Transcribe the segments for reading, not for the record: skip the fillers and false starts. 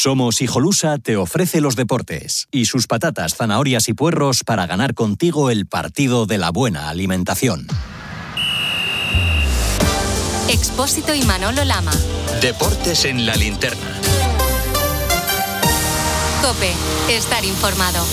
Somos Hijolusa te ofrece los deportes y sus patatas, zanahorias y puerros para ganar contigo el partido de la buena alimentación. Expósito y Manolo Lama. Deportes en la linterna. COPE, estar informado.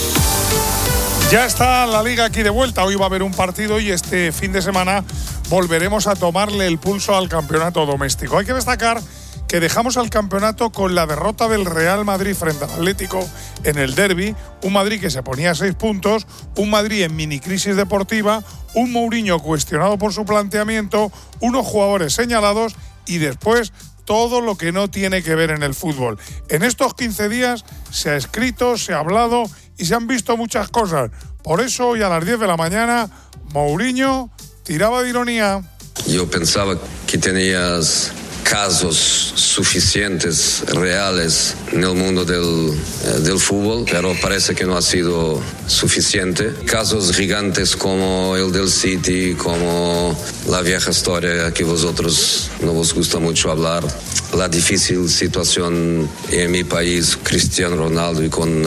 Ya está la Liga aquí de vuelta. Hoy va a haber un partido y este fin de semana volveremos a tomarle el pulso al campeonato doméstico. Hay que destacar que dejamos al campeonato con la derrota del Real Madrid frente al Atlético en el derbi, un Madrid que se ponía a 6 puntos, un Madrid en mini crisis deportiva, un Mourinho cuestionado por su planteamiento, unos jugadores señalados y después todo lo que no tiene que ver en el fútbol. En estos 15 días se ha escrito, se ha hablado y se han visto muchas cosas. Por eso hoy a las 10 de la mañana Mourinho tiraba de ironía. Yo pensaba que tenías casos suficientes, reales, en el mundo del fútbol, pero parece que no ha sido suficiente. Casos gigantes como el del City, como la vieja historia que vosotros no os gusta mucho hablar, la difícil situación en mi país, Cristiano Ronaldo y con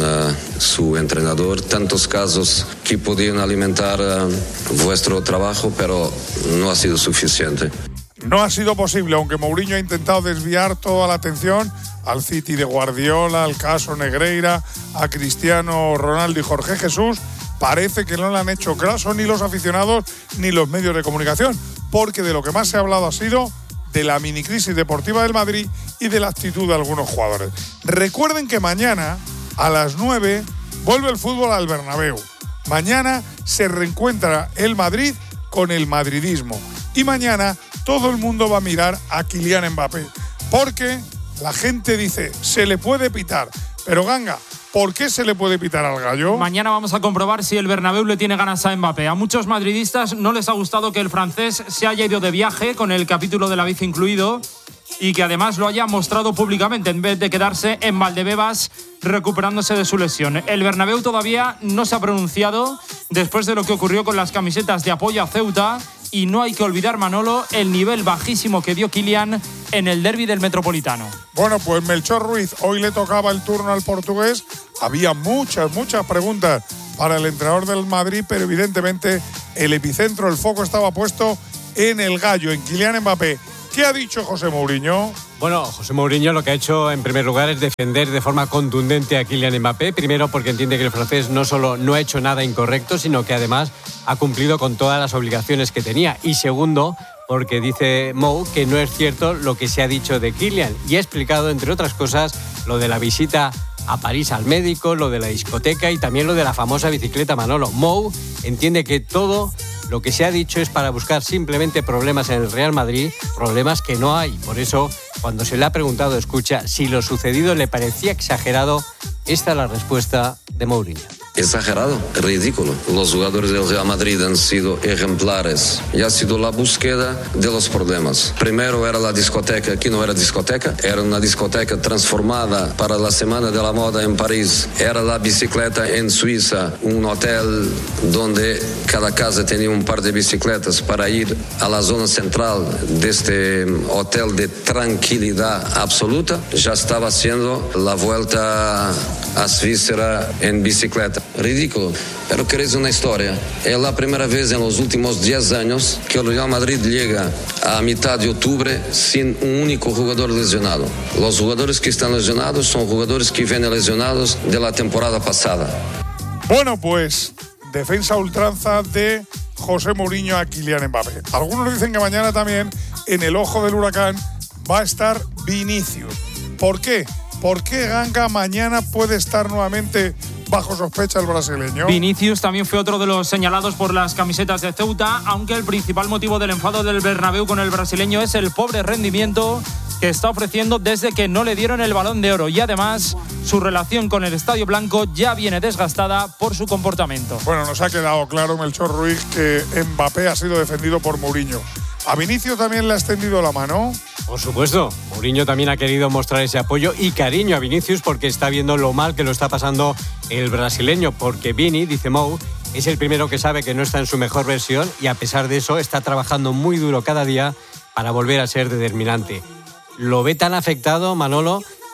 su entrenador, tantos casos que podían alimentar vuestro trabajo, pero no ha sido suficiente. No ha sido posible, aunque Mourinho ha intentado desviar toda la atención al City de Guardiola, al caso Negreira, a Cristiano Ronaldo y Jorge Jesús. Parece que no le han hecho caso ni los aficionados ni los medios de comunicación, porque de lo que más se ha hablado ha sido de la minicrisis deportiva del Madrid y de la actitud de algunos jugadores. Recuerden que mañana a las 9 vuelve el fútbol al Bernabéu. Mañana se reencuentra el Madrid con el madridismo. Y mañana todo el mundo va a mirar a Kylian Mbappé, porque la gente dice, se le puede pitar. Pero Ganga, ¿por qué se le puede pitar al gallo? Mañana vamos a comprobar si el Bernabéu le tiene ganas a Mbappé. A muchos madridistas no les ha gustado que el francés se haya ido de viaje, con el capítulo de la bici incluido, y que además lo haya mostrado públicamente en vez de quedarse en Valdebebas recuperándose de su lesión. El Bernabéu todavía no se ha pronunciado después de lo que ocurrió con las camisetas de apoyo a Ceuta. Y no hay que olvidar, Manolo, el nivel bajísimo que dio Kylian en el derbi del Metropolitano. Bueno, pues Melchor Ruiz, hoy le tocaba el turno al portugués. Había muchas preguntas para el entrenador del Madrid, pero evidentemente el epicentro, el foco estaba puesto en el gallo, en Kylian Mbappé. ¿Qué ha dicho José Mourinho? Bueno, José Mourinho lo que ha hecho en primer lugar es defender de forma contundente a Kylian Mbappé. Primero porque entiende que el francés no solo no ha hecho nada incorrecto, sino que además ha cumplido con todas las obligaciones que tenía. Y segundo, porque dice Mou que no es cierto lo que se ha dicho de Kylian. Y ha explicado, entre otras cosas, lo de la visita a París al médico, lo de la discoteca y también lo de la famosa bicicleta, Manolo. Mou entiende que todo lo que se ha dicho es para buscar simplemente problemas en el Real Madrid, problemas que no hay. Por eso, cuando se le ha preguntado, escucha, si lo sucedido le parecía exagerado, esta es la respuesta de Mourinho. Exagerado, ridículo. Los jugadores del Real Madrid han sido ejemplares y ha sido la búsqueda de los problemas. Primero era la discoteca, aquí no era discoteca, era una discoteca transformada para la Semana de la Moda en París. Era la bicicleta en Suiza, un hotel donde cada casa tenía un par de bicicletas para ir a la zona central de este hotel de tranquilidad absoluta. Ya estaba haciendo la vuelta a Suiza en bicicleta. Ridículo, pero queréis una historia. Es la primera vez en los últimos 10 años que el Real Madrid llega a mitad de octubre sin un único jugador lesionado. Los jugadores que están lesionados son jugadores que vienen lesionados de la temporada pasada. Bueno, pues defensa ultranza de José Mourinho a Kylian Mbappé. Algunos dicen que mañana también en el ojo del huracán va a estar Vinicius. ¿Por qué? ¿Por qué Ganga mañana puede estar nuevamente bajo sospecha el brasileño? Vinicius también fue otro de los señalados por las camisetas de Ceuta, aunque el principal motivo del enfado del Bernabéu con el brasileño es el pobre rendimiento que está ofreciendo desde que no le dieron el Balón de Oro, y además su relación con el Estadio Blanco ya viene desgastada por su comportamiento. Bueno, nos ha quedado claro, Melchor Ruiz, que Mbappé ha sido defendido por Mourinho. ¿A Vinicius también le ha extendido la mano? Por supuesto, Mourinho también ha querido mostrar ese apoyo y cariño a Vinicius porque está viendo lo mal que lo está pasando el brasileño, porque Vini, dice Mou, es el primero que sabe que no está en su mejor versión y a pesar de eso está trabajando muy duro cada día para volver a ser determinante. Lo ve tan afectado, Manolo,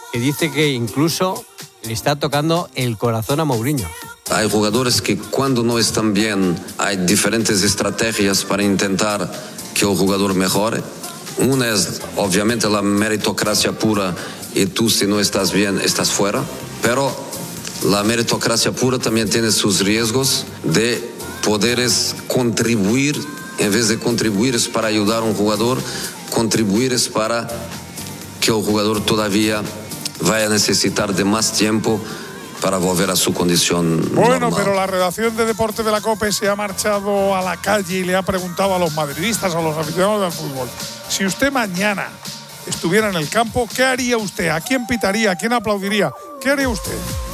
que dice que incluso le está tocando el corazón a Mourinho. Hay jugadores que cuando no están bien hay diferentes estrategias para intentar que el jugador mejore. Una es obviamente la meritocracia pura y tú si no estás bien estás fuera, pero la meritocracia pura también tiene sus riesgos de poderes contribuir, en vez de contribuir es para ayudar a un jugador, contribuir es para que el jugador todavía vaya a necesitar de más tiempo para volver a su condición normal. Pero la redacción de Deporte de la COPE se ha marchado a la calle y le ha preguntado a los madridistas, a los aficionados del fútbol, si usted mañana estuviera en el campo, ¿qué haría usted? ¿A quién pitaría? ¿A quién aplaudiría? ¿Qué haría usted?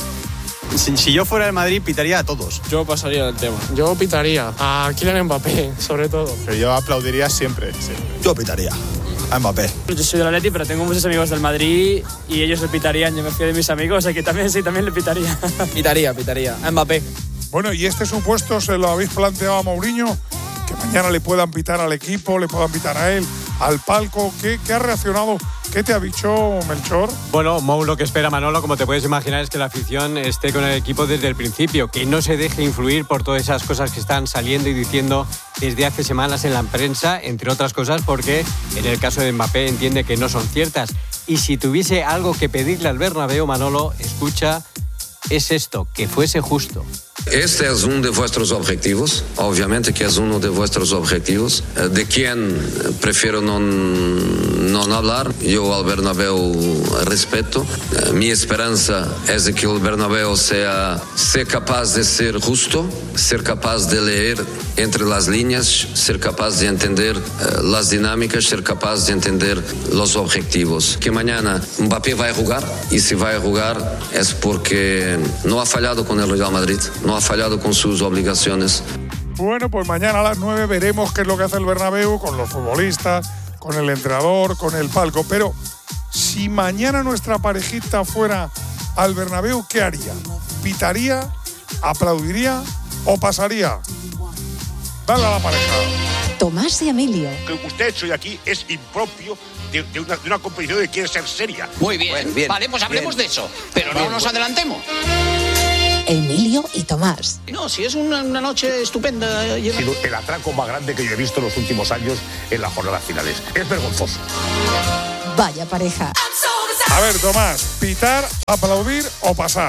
Si yo fuera del Madrid, pitaría a todos. Yo pasaría del tema. Yo pitaría a Kylian Mbappé, sobre todo. Pero yo aplaudiría siempre. Yo pitaría a Mbappé. Yo soy del Atleti, pero tengo muchos amigos del Madrid y ellos le pitarían. Yo me fío de mis amigos, así que también le pitaría. Pitaría a Mbappé. Bueno, ¿y este supuesto se lo habéis planteado a Mourinho? Que mañana le puedan pitar al equipo, le puedan pitar a él, al palco. ¿Qué ha reaccionado? ¿Qué te ha dicho Melchor? Bueno, Mou, lo que espera Manolo, como te puedes imaginar, es que la afición esté con el equipo desde el principio, que no se deje influir por todas esas cosas que están saliendo y diciendo desde hace semanas en la prensa, entre otras cosas porque en el caso de Mbappé entiende que no son ciertas. Y si tuviese algo que pedirle al Bernabéu, Manolo, escucha, es esto, que fuese justo. Este es uno de vuestros objetivos, obviamente que es uno de vuestros objetivos, de quien prefiero no hablar. Yo al Bernabéu respeto. Mi esperanza es de que el Bernabéu sea capaz de ser justo, ser capaz de leer entre las líneas, ser capaz de entender las dinámicas, ser capaz de entender los objetivos. Que mañana Mbappé va a jugar, y si va a jugar es porque no ha fallado con el Real Madrid, no ha fallado con sus obligaciones. Bueno, pues mañana a las 9 veremos qué es lo que hace el Bernabéu con los futbolistas, con el entrenador, con el palco. Pero si mañana nuestra parejita fuera al Bernabéu, ¿qué haría? ¿Pitaría, aplaudiría o pasaría? Dale a la pareja. Tomás y Emilio. Lo que usted ha hecho de aquí es impropio de una competición que quiere ser seria. Muy bien, vale, pues hablemos de eso, pero no nos adelantemos. Emilio y Tomás. No, si es una noche estupenda. Ha sido el atraco más grande que yo he visto en los últimos años en las jornadas finales. Es vergonzoso. Vaya pareja. A ver, Tomás, ¿pitar, aplaudir o pasar?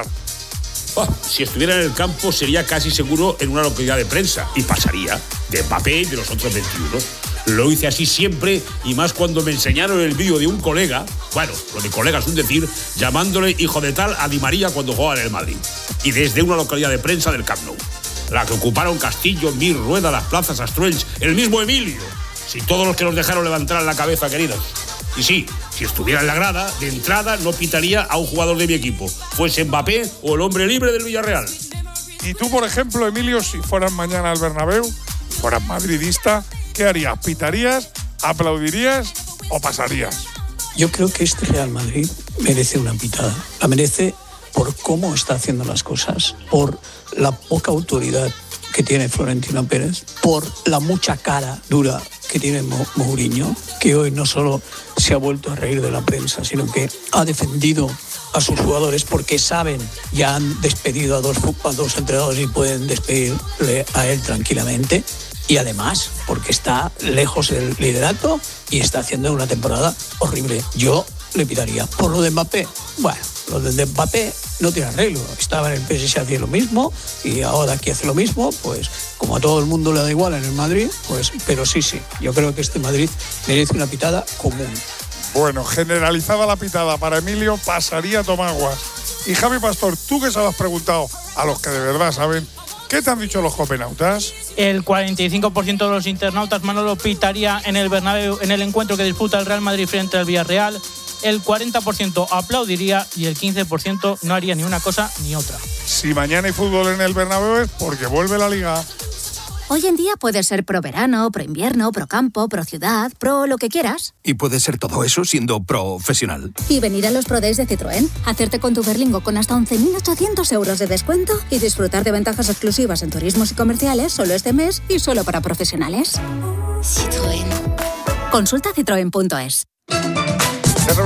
Si estuviera en el campo sería casi seguro en una localidad de prensa y pasaría de Mbappé y de los otros 21. Lo hice así siempre y más cuando me enseñaron el vídeo de un colega, bueno, lo de colega es un decir, llamándole hijo de tal a Di María cuando jugaba en el Madrid. Y desde una localidad de prensa del Camp Nou. La que ocuparon Castillo, Mir, Rueda, las plazas, Astruells, el mismo Emilio. Si todos los que nos dejaron levantar la cabeza, queridos. Y sí, si estuviera en la grada, de entrada no pitaría a un jugador de mi equipo, fuese Mbappé o el hombre libre del Villarreal. Y tú, por ejemplo, Emilio, si fueras mañana al Bernabéu, fueras madridista, ¿qué harías? ¿Pitarías, aplaudirías o pasarías? Yo creo que este Real Madrid merece una pitada. La merece por cómo está haciendo las cosas, por la poca autoridad que tiene Florentino Pérez, por la mucha cara dura que tiene Mourinho, que hoy no solo se ha vuelto a reír de la prensa, sino que ha defendido a sus jugadores porque saben, ya han despedido a dos entrenadores y pueden despedirle a él tranquilamente. Y además, porque está lejos del liderato y está haciendo una temporada horrible. Yo le pitaría. Por lo de Mbappé, bueno, lo de Mbappé no tiene arreglo. Estaba en el PSG hacía lo mismo y ahora aquí hace lo mismo, pues como a todo el mundo le da igual en el Madrid, pues pero sí, yo creo que este Madrid merece una pitada común. Bueno, generalizada la pitada para Emilio, pasaría Tomás Guas. Y Javi Pastor, tú que se lo has preguntado a los que de verdad saben, ¿qué te han dicho los copenautas? El 45% de los internautas, Manolo, pitaría en el Bernabéu en el encuentro que disputa el Real Madrid frente al Villarreal. El 40% aplaudiría y el 15% no haría ni una cosa ni otra. Si mañana hay fútbol en el Bernabéu es porque vuelve la Liga. Hoy en día puedes ser pro verano, pro invierno, pro campo, pro ciudad, pro lo que quieras. Y puedes ser todo eso siendo profesional. Y venir a los Pro Days de Citroën, hacerte con tu Berlingo con hasta 11.800 euros de descuento y disfrutar de ventajas exclusivas en turismos y comerciales solo este mes y solo para profesionales. Citroën. Consulta citroen.es. Se reunió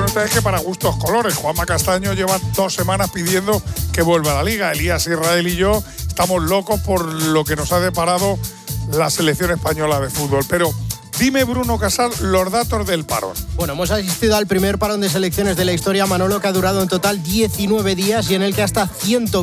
ustedes que para gustos colores. Juanma Castaño lleva 2 semanas pidiendo que vuelva a la Liga. Elías Israel y yo estamos locos por lo que nos ha deparado la selección española de fútbol. Pero dime, Bruno Casal, los datos del parón. Bueno, hemos asistido al primer parón de selecciones de la historia, Manolo, que ha durado en total 19 días y en el que hasta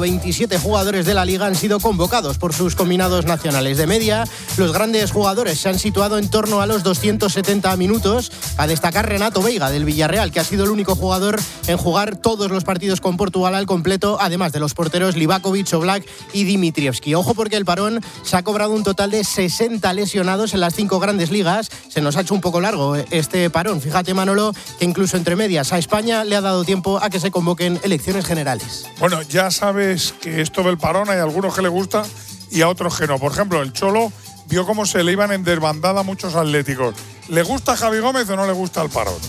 127 jugadores de la Liga han sido convocados por sus combinados nacionales. De media, los grandes jugadores se han situado en torno a los 270 minutos. A destacar Renato Veiga, del Villarreal, que ha sido el único jugador en jugar todos los partidos con Portugal al completo, además de los porteros Livakovic, Oblak y Dimitrievski. Ojo, porque el parón se ha cobrado un total de 60 lesionados en las 5 grandes ligas. Se nos ha hecho un poco largo este parón. Fíjate, Manolo, que incluso entre medias a España le ha dado tiempo a que se convoquen elecciones generales. Bueno, ya sabes que esto del parón hay algunos que le gusta y a otros que no. Por ejemplo, el Cholo vio cómo se le iban en desbandada muchos atléticos. ¿Le gusta a Javi Gómez o no le gusta el parón?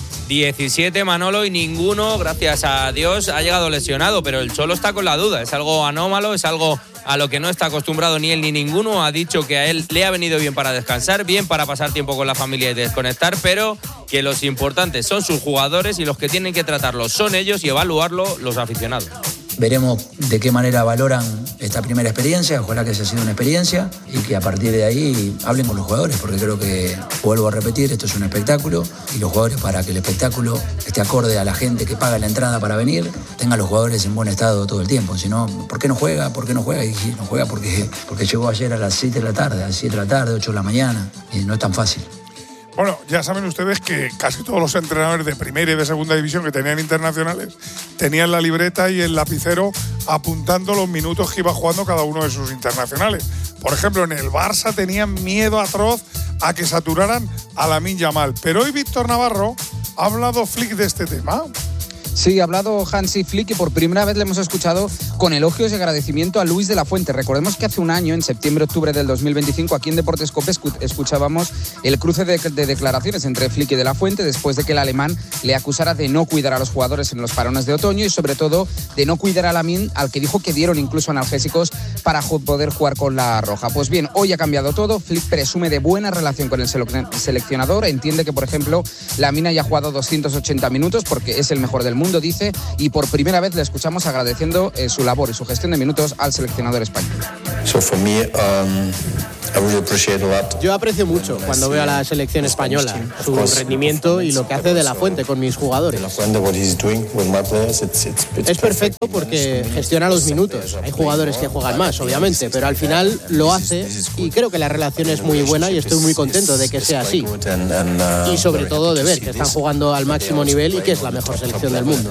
17, Manolo, y ninguno, gracias a Dios, ha llegado lesionado, pero el Cholo está con la duda. Es algo anómalo, es algo a lo que no está acostumbrado ni él ni ninguno. Ha dicho que a él le ha venido bien para descansar, bien para pasar tiempo con la familia y desconectar, pero que los importantes son sus jugadores y los que tienen que tratarlos son ellos y evaluarlo los aficionados. Veremos de qué manera valoran esta primera experiencia, ojalá que sea sido una experiencia y que a partir de ahí hablen con los jugadores, porque creo que, vuelvo a repetir, esto es un espectáculo y los jugadores, para que el espectáculo esté acorde a la gente que paga la entrada para venir, tengan los jugadores en buen estado todo el tiempo. Si no, ¿por qué no juega? ¿Por qué no juega? Y si no juega porque llegó ayer a las 7 de la tarde, a las 7 de la tarde, 8 de la mañana, y no es tan fácil. Bueno, ya saben ustedes que casi todos los entrenadores de primera y de segunda división que tenían internacionales tenían la libreta y el lapicero apuntando los minutos que iba jugando cada uno de sus internacionales. Por ejemplo, en el Barça tenían miedo atroz a que saturaran a Lamine Yamal. Pero hoy Víctor Navarro ha hablado Flick de este tema. Sí, ha hablado Hansi Flick y por primera vez le hemos escuchado con elogios y agradecimiento a Luis de la Fuente. Recordemos que hace un año, en septiembre-octubre del 2025, aquí en Deportes COPE escuchábamos el cruce de declaraciones entre Flick y de la Fuente después de que el alemán le acusara de no cuidar a los jugadores en los parones de otoño y sobre todo de no cuidar a Lamine, al que dijo que dieron incluso analgésicos para poder jugar con la roja. Pues bien, hoy ha cambiado todo. Flick presume de buena relación con el seleccionador. Entiende que, por ejemplo, Lamine haya jugado 280 minutos porque es el mejor del mundo, dice, y por primera vez le escuchamos agradeciendo su labor y su gestión de minutos al seleccionador español. Yo aprecio mucho cuando veo a la selección española, su rendimiento y lo que hace de la Fuente con mis jugadores. Es perfecto porque gestiona los minutos. Hay jugadores que juegan más, obviamente, pero al final lo hace y creo que la relación es muy buena y estoy muy contento de que sea así. Y sobre todo de ver que están jugando al máximo nivel y que es la mejor selección del mundo.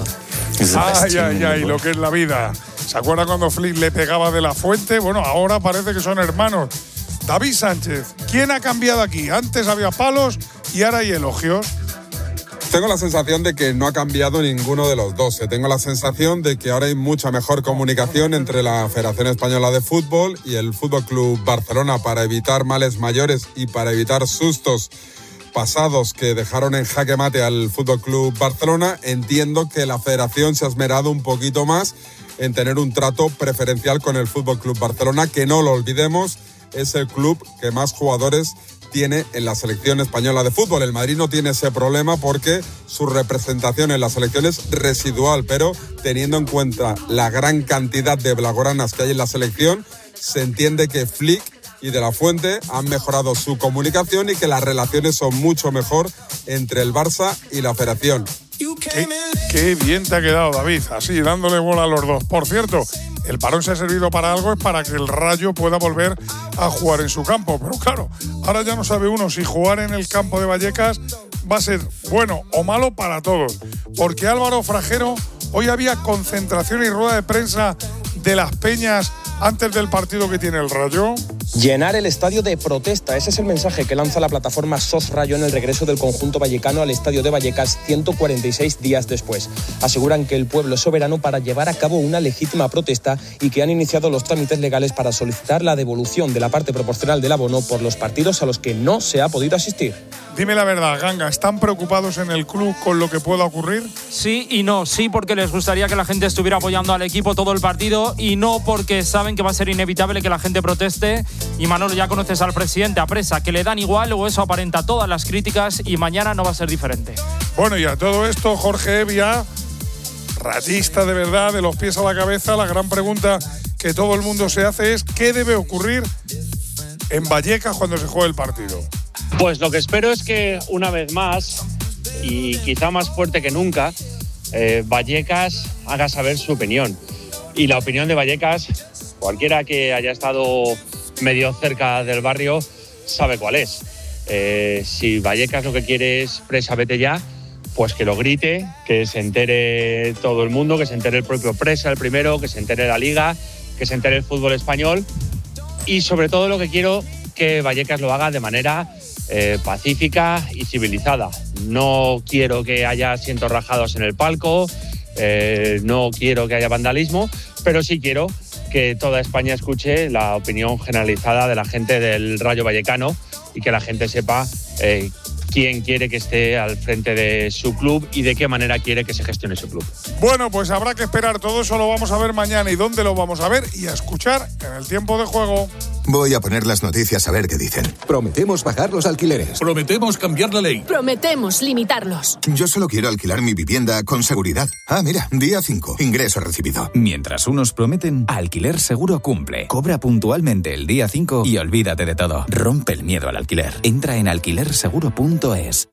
Ay, lo que es la vida. ¿Se acuerda cuando Flick le pegaba de la Fuente? Bueno, ahora parece que son hermanos. David Sánchez, ¿quién ha cambiado aquí? Antes había palos y ahora hay elogios. Tengo la sensación de que no ha cambiado ninguno de los dos. Tengo la sensación de que ahora hay mucha mejor comunicación entre la Federación Española de Fútbol y el Fútbol Club Barcelona para evitar males mayores y para evitar sustos pasados que dejaron en jaque mate al Fútbol Club Barcelona. Entiendo que la Federación se ha esmerado un poquito más en tener un trato preferencial con el Fútbol Club Barcelona, que no lo olvidemos, es el club que más jugadores tiene en la selección española de fútbol. El Madrid no tiene ese problema porque su representación en la selección es residual, pero teniendo en cuenta la gran cantidad de blaugranas que hay en la selección, se entiende que Flick y de la Fuente han mejorado su comunicación y que las relaciones son mucho mejor entre el Barça y la Federación. Qué bien te ha quedado, David, así dándole bola a los dos. Por cierto, el parón se ha servido para algo, es para que el Rayo pueda volver a jugar en su campo. Pero claro, ahora ya no sabe uno si jugar en el campo de Vallecas va a ser bueno o malo para todos. Porque Álvaro Frajero, hoy había concentración y rueda de prensa de las Peñas antes del partido que tiene el Rayo. Llenar el estadio de protesta, ese es el mensaje que lanza la plataforma SOS Rayo en el regreso del conjunto vallecano al estadio de Vallecas 146 días después. Aseguran que el pueblo es soberano para llevar a cabo una legítima protesta y que han iniciado los trámites legales para solicitar la devolución de la parte proporcional del abono por los partidos a los que no se ha podido asistir. Dime la verdad, Ganga, ¿están preocupados en el club con lo que pueda ocurrir? Sí y no. Sí, porque les gustaría que la gente estuviera apoyando al equipo todo el partido, y no porque saben que va a ser inevitable que la gente proteste. Y Manolo, ya conoces al presidente, apresa, que le dan igual, o eso aparenta todas las críticas, y mañana no va a ser diferente. Bueno, y a todo esto, Jorge Evia, rayista de verdad, de los pies a la cabeza, la gran pregunta que todo el mundo se hace es ¿qué debe ocurrir en Vallecas cuando se juegue el partido? Pues lo que espero es que una vez más, y quizá más fuerte que nunca, Vallecas haga saber su opinión. Y la opinión de Vallecas, cualquiera que haya estado medio cerca del barrio sabe cuál es. Si Vallecas lo que quiere es presa, vete ya, pues que lo grite, que se entere todo el mundo, que se entere el propio Presa, el primero, que se entere la Liga, que se entere el fútbol español. Y sobre todo lo que quiero que Vallecas lo haga de manera pacífica y civilizada. No quiero que haya asientos rajados en el palco, no quiero que haya vandalismo, pero sí quiero que toda España escuche la opinión generalizada de la gente del Rayo Vallecano y que la gente sepa quién quiere que esté al frente de su club y de qué manera quiere que se gestione su club. Bueno, pues habrá que esperar, todo eso lo vamos a ver mañana y dónde lo vamos a ver y a escuchar en el tiempo de juego. Voy a poner las noticias a ver qué dicen. Prometemos bajar los alquileres. Prometemos cambiar la ley. Prometemos limitarlos. Yo solo quiero alquilar mi vivienda con seguridad. Ah, mira, día 5, ingreso recibido. Mientras unos prometen, Alquiler Seguro cumple. Cobra puntualmente el día 5 y olvídate de todo. Rompe el miedo al alquiler. Entra en alquilerseguro.es.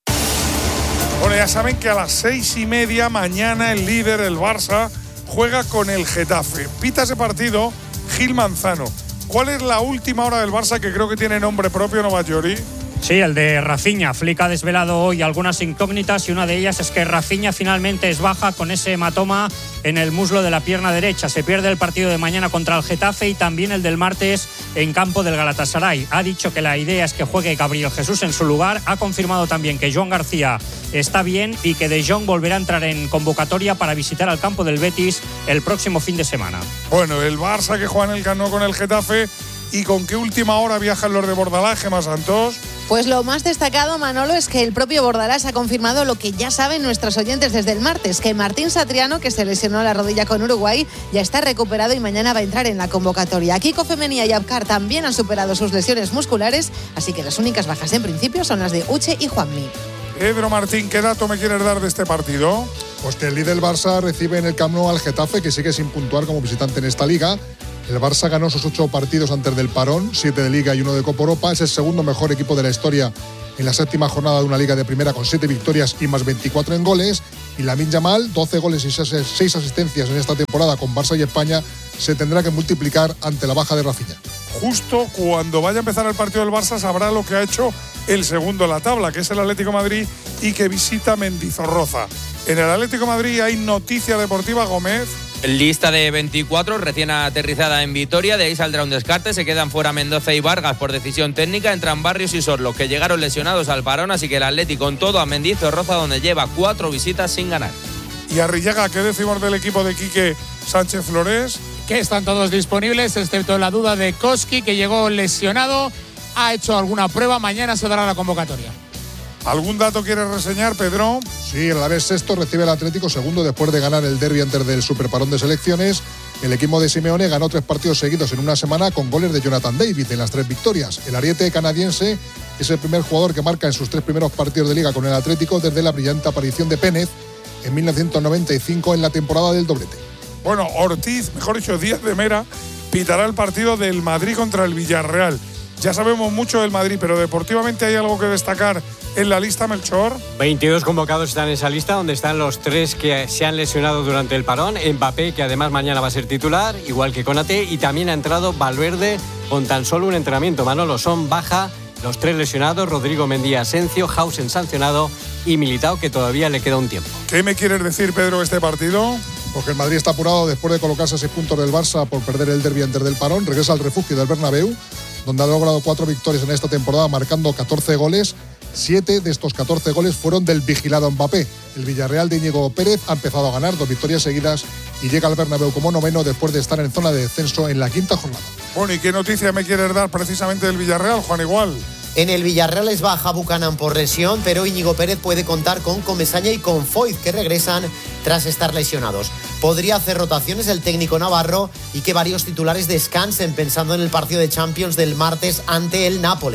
Bueno, ya saben que a las 6:30 mañana el líder, el Barça, juega con el Getafe. Pita ese partido Gil Manzano. ¿Cuál es la última hora del Barça que creo que tiene nombre propio, Novajori? Sí, el de Rafinha. Flick ha desvelado hoy algunas incógnitas y una de ellas es que Rafinha finalmente es baja con ese hematoma en el muslo de la pierna derecha. Se pierde el partido de mañana contra el Getafe y también el del martes en campo del Galatasaray. Ha dicho que la idea es que juegue Gabriel Jesús en su lugar. Ha confirmado también que Joan García está bien y que De Jong volverá a entrar en convocatoria para visitar al campo del Betis el próximo fin de semana. Bueno, el Barça que juega en el Camp Nou con el Getafe. ¿Y con qué última hora viajan los de Bordalás, Gemma Santos? Pues lo más destacado, Manolo, es que el propio Bordalás ha confirmado lo que ya saben nuestros oyentes desde el martes, que Martín Satriano, que se lesionó la rodilla con Uruguay, ya está recuperado y mañana va a entrar en la convocatoria. Kiko Femenía y Abkar también han superado sus lesiones musculares, así que las únicas bajas en principio son las de Uche y Juanmi. Pedro Martín, ¿qué dato me quieres dar de este partido? Pues que el líder Barça recibe en el Camp Nou al Getafe, que sigue sin puntuar como visitante en esta liga. El Barça ganó sus 8 partidos antes del parón, 7 de Liga y 1 de Copa Europa. Es el segundo mejor equipo de la historia en la 7ª jornada de una Liga de Primera con 7 victorias y más 24 en goles. Y Lamine Yamal, 12 goles y 6 asistencias en esta temporada con Barça y España, se tendrá que multiplicar ante la baja de Rafinha. Justo cuando vaya a empezar el partido del Barça sabrá lo que ha hecho el segundo en la tabla, que es el Atlético de Madrid y que visita Mendizorroza. En el Atlético de Madrid hay noticia deportiva, Gómez. Lista de 24, recién aterrizada en Vitoria, de ahí saldrá un descarte, se quedan fuera Mendoza y Vargas por decisión técnica, entran Barrios y Sorlo, que llegaron lesionados al parón, así que el Atlético con todo a Mendizorroza, donde lleva 4 visitas sin ganar. Y Arrillaga, ¿qué decimos del equipo de Quique Sánchez Flores? Que están todos disponibles, excepto la duda de Koski, que llegó lesionado, ha hecho alguna prueba, mañana se dará la convocatoria. ¿Algún dato quieres reseñar, Pedro? Sí, el Alavés sexto recibe el Atlético segundo después de ganar el derbi antes del superparón de selecciones. El equipo de Simeone ganó 3 partidos seguidos en una semana con goles de Jonathan David en las 3 victorias. El ariete canadiense es el primer jugador que marca en sus 3 primeros partidos de liga con el Atlético desde la brillante aparición de Pénez en 1995 en la temporada del doblete. Bueno, Ortiz, mejor dicho, Díaz de Mera, pitará el partido del Madrid contra el Villarreal. Ya sabemos mucho del Madrid, pero deportivamente hay algo que destacar en la lista, Melchor. 22 convocados están en esa lista, donde están los 3 que se han lesionado durante el parón. Mbappé, que además mañana va a ser titular, igual que Konaté, y también ha entrado Valverde con tan solo un entrenamiento. Manolo, son baja los 3 lesionados, Rodrigo Mendy, Asencio, Hausen sancionado y Militao, que todavía le queda un tiempo. ¿Qué me quieres decir, Pedro, de este partido? Porque el Madrid está apurado después de colocarse a 6 puntos del Barça por perder el derbi antes del parón. Regresa al refugio del Bernabéu, donde ha logrado 4 victorias en esta temporada, marcando 14 goles. 7 de estos 14 goles fueron del vigilado Mbappé. El Villarreal de Íñigo Pérez ha empezado a ganar 2 victorias seguidas y llega al Bernabéu como noveno después de estar en zona de descenso en la 5ª jornada. Bueno, ¿y qué noticia me quieres dar precisamente del Villarreal, Juan Igual? En el Villarreal es baja Buchanan por lesión, pero Íñigo Pérez puede contar con Comesaña y con Foyt, que regresan tras estar lesionados. Podría hacer rotaciones el técnico navarro y que varios titulares descansen pensando en el partido de Champions del martes ante el Nápoles.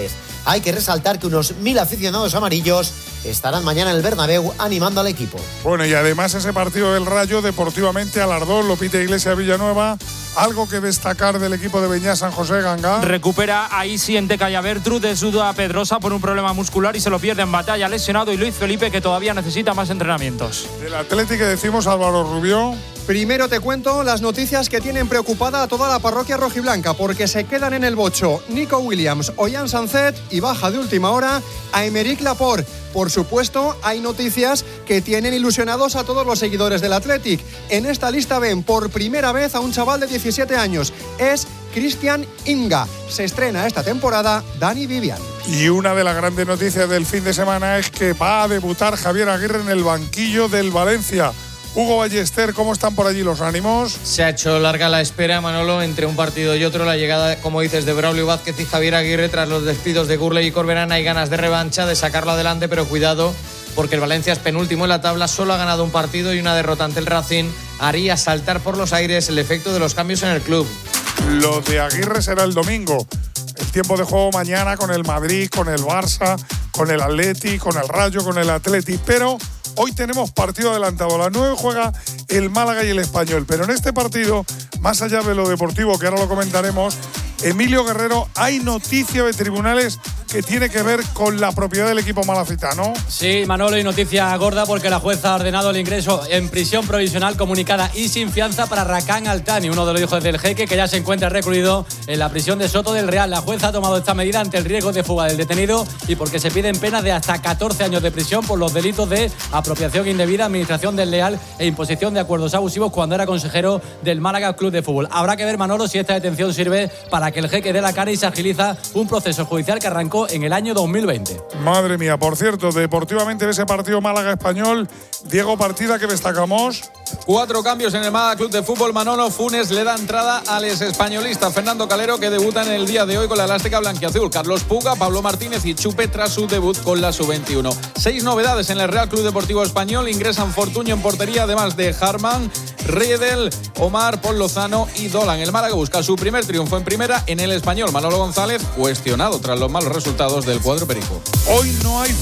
Hay que resaltar que unos 1.000 aficionados amarillos estarán mañana en el Bernabéu animando al equipo. Bueno, y además ese partido del Rayo deportivamente alardón, Lopita Iglesias Villanueva. Algo que destacar del equipo de Beñat San José, Ganga. Recupera ahí sí en Teca y Abertru de Suda Pedrosa por un problema muscular y se lo pierde en batalla lesionado, y Luis Felipe, que todavía necesita más entrenamientos. Del Atlético que decimos, Álvaro Rubio. Primero te cuento las noticias que tienen preocupada a toda la parroquia rojiblanca, porque se quedan en el bocho Nico Williams, Ollán Sancet y baja de última hora a Aymeric Laporte. Por supuesto, hay noticias que tienen ilusionados a todos los seguidores del Athletic. En esta lista ven por primera vez a un chaval de 17 años. Es Cristian Inga. Se estrena esta temporada Dani Vivian. Y una de las grandes noticias del fin de semana es que va a debutar Javier Aguirre en el banquillo del Valencia. Hugo Ballester, ¿cómo están por allí los ánimos? Se ha hecho larga la espera, Manolo, entre un partido y otro. La llegada, como dices, de Braulio Vázquez y Javier Aguirre tras los despidos de Gurley y Corberán. Hay ganas de revancha, de sacarlo adelante, pero cuidado, porque el Valencia es penúltimo en la tabla, solo ha ganado un partido y una derrota ante el Racing haría saltar por los aires el efecto de los cambios en el club. Lo de Aguirre será el domingo. El tiempo de juego mañana con el Madrid, con el Barça, con el Atleti, con el Rayo, con el Atleti, pero hoy tenemos partido adelantado. A las 9 juega el Málaga y el Español. Pero en este partido, más allá de lo deportivo, que ahora lo comentaremos, Emilio Guerrero, hay noticia de tribunales que tiene que ver con la propiedad del equipo malacitano. Sí, Manolo, y noticia gorda porque la jueza ha ordenado el ingreso en prisión provisional comunicada y sin fianza para Rakan Altani, uno de los hijos del jeque, que ya se encuentra recluido en la prisión de Soto del Real. La jueza ha tomado esta medida ante el riesgo de fuga del detenido y porque se piden penas de hasta 14 años de prisión por los delitos de apropiación indebida, administración desleal e imposición de acuerdos abusivos cuando era consejero del Málaga Club de Fútbol. Habrá que ver, Manolo, si esta detención sirve para que el jeque dé la cara y se agiliza un proceso judicial que arrancó en el año 2020. Madre mía, por cierto, deportivamente de ese partido Málaga-Español, Diego, partida que destacamos. 4 cambios en el Málaga Club de Fútbol. Manolo. Funes le da entrada al exespañolista Fernando Calero, que debuta en el día de hoy con la elástica blanquiazul. Carlos Puga, Pablo Martínez y Chupe tras su debut con la sub-21. 6 novedades en el Real Club Deportivo Español. Ingresan Fortuño en portería, además de Harman, Riedel, Omar, Paul Lozano y Dolan. El Málaga busca su primer triunfo en primera en el Español. Manolo González cuestionado tras los malos resultados del cuadro perico. Hoy no hay